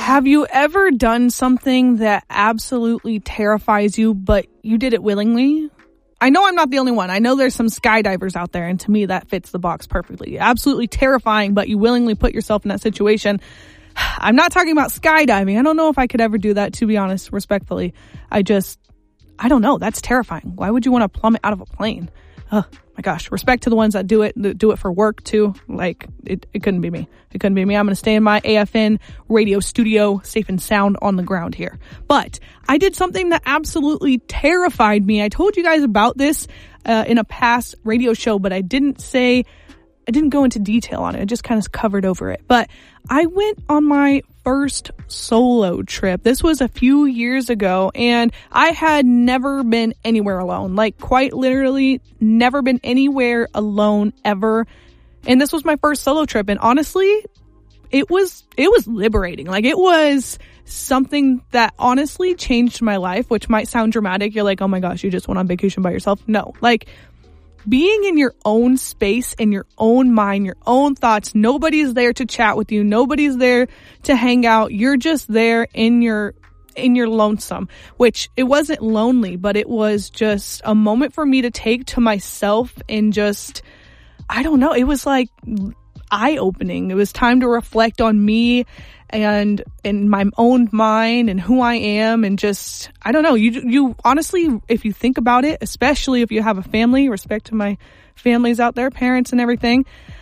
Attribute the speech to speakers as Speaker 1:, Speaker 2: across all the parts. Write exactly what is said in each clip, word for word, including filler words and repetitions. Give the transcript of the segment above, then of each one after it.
Speaker 1: Have you ever done something that absolutely terrifies you, but you did it willingly? I know I'm not the only one. I know there's some skydivers out there, and to me that fits the box perfectly. Absolutely terrifying, but you willingly put yourself in that situation. I'm not talking about skydiving. I don't know if I could ever do that, to be honest, respectfully. I just, I don't know. That's terrifying. Why would you want to plummet out of a plane? Oh my gosh. Respect to the ones that do it, that do it for work too. Like, it, it couldn't be me. It couldn't be me. I'm going to stay in my A F N radio studio, safe and sound on the ground here. But I did something that absolutely terrified me. I told you guys about this uh, in a past radio show, but I didn't say, I didn't go into detail on it. I just kind of covered over it. But I went on my first solo trip. This was a few years ago, and I had never been anywhere alone. Like, quite literally, never been anywhere alone ever. And this was my first solo trip. And honestly, it was, it was liberating. Like, it was something that honestly changed my life, which might sound dramatic. You're like, oh my gosh, you just went on vacation by yourself. No, like, being in your own space, in your own mind, your own thoughts, nobody's there to chat with you. Nobody's there to hang out. You're just there in your, in your lonesome, which it wasn't lonely, but it was just a moment for me to take to myself and just, I don't know. It was like eye-opening. It was time to reflect on me and in my own mind and who I am, and just, I don't know, you you honestly, if you think about it, especially if you have a family, respect to my families out there, parents and everything,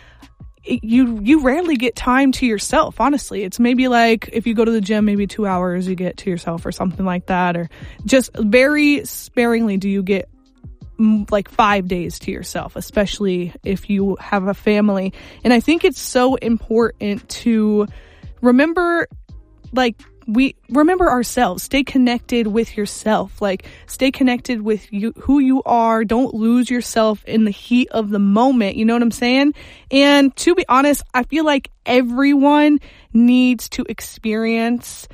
Speaker 1: it, you you rarely get time to yourself. Honestly, it's maybe like if you go to the gym, maybe two hours you get to yourself or something like that, or just very sparingly do you get like five days to yourself, especially if you have a family. And I think it's so important to remember, like, we remember ourselves, stay connected with yourself, like stay connected with you, who you are. Don't lose yourself in the heat of the moment. You know what I'm saying? And to be honest, I feel like everyone needs to experience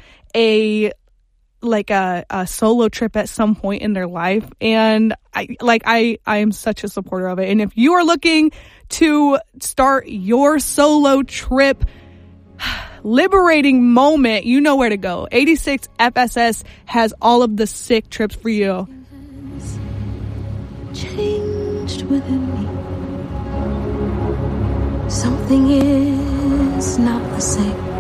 Speaker 1: a like a, a solo trip at some point in their life. And I like I I am such a supporter of it. And if you are looking to start your solo trip liberating moment, you know where to go. eighty-six F S S has all of the sick trips for you.
Speaker 2: Changed within me. Something is not the same.